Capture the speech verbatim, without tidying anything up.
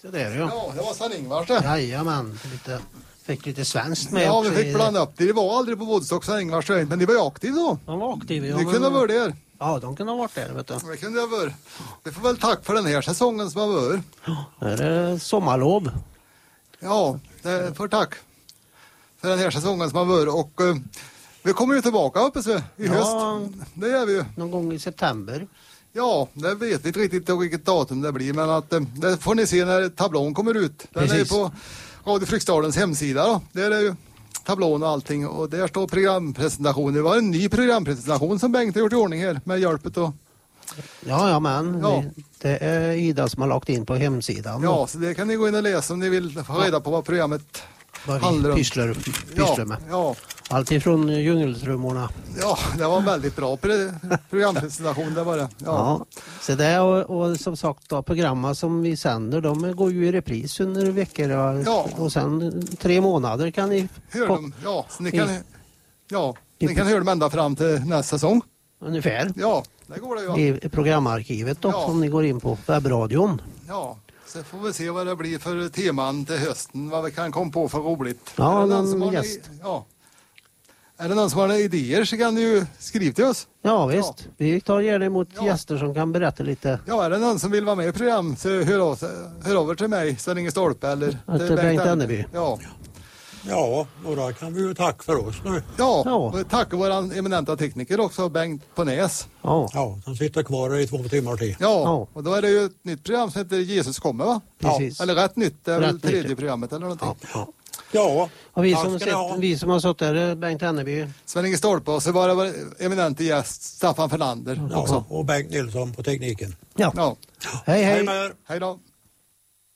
Så det är det ju. Ja, det var Sven-Ingvars det. Jajamän, lite, fick lite svenskt med Ja, också. vi fick i- blanda upp det. Det var aldrig på Woodstock Sven-Ingvars röjt, men det var ju aktivt då. De var aktiva. ja, Det men- kunde ha varit där. Ja, de kunde ha varit där, vet du. Det kunde ha varit. Vi får väl tack för den här säsongen som har varit. Det är sommarlov. Ja, det får tack för den här säsongen som har varit. Och uh, vi kommer ju tillbaka hoppas vi i Ja. höst. Det gör vi ju. Någon gång i september. Ja, det vet vi inte riktigt vilket datum det blir, men att, uh, det får ni se när tablån kommer ut. Den Precis. är ju på Radio Fryksdalens hemsida då. Där är ju tablån och allting och där står programpresentation. Det var en ny programpresentation som Bengt har gjort i ordning här med hjälpet och Ja, ja men Ja. Det, det är Ida som har lagt in på hemsidan. ja, så det kan ni gå in och läsa om ni vill ha reda på vad programmet Vad handlar vi om. pysslar, pysslar Ja, med. ja, Allt ifrån djungeltrummorna. ja, det var en väldigt bra pre- programpresentation det var det. Ja. Ja. Så det och, och som sagt då, programmen som vi sänder, de går ju i repris under veckor. Ja. Ja. Och sen tre månader kan ni Hör få, dem, ja, så ni kan, I- ja, ni kan höra dem ända fram till nästa säsong. ungefär Ja, det går det ju. i programarkivet då, Ja. som ni går in på webbradion. Ja, så får vi se vad det blir för teman till hösten, vad vi kan komma på för roligt. Ja, Är det någon som har gäst. några- Ja. Är det någon som har några idéer så kan ni ju skriva till oss. Ja visst, vi tar gärna emot Ja. gäster som kan berätta lite. Ja, är det någon som vill vara med i program så hör, av, sig- hör över till mig, Sven-Inge Stolpe eller Till Bengt Anneby. Ja. Ja, och då kan vi ju tack för oss nu. Ja, Ja. och tack vår eminenta tekniker också, Bengt på Näs. Ja, Ja, de sitter kvar i två timmar till. Ja, Ja. och då är det ju ett nytt program som heter Jesus kommer va? Precis. Ja, eller rätt nytt, det är väl Rätt tredje nytt. programmet eller någonting. ja, ja. Ja, Och vi tack som, ska ni ha. sett, vi som har suttit där är Bengt Anneby. Sven-Inge Stolpe och så var det vår eminente gäst Staffan Ferlander också. Ja, och Bengt Nilsson på tekniken. Ja. Ja, Hej hej. Hej med er. hej då.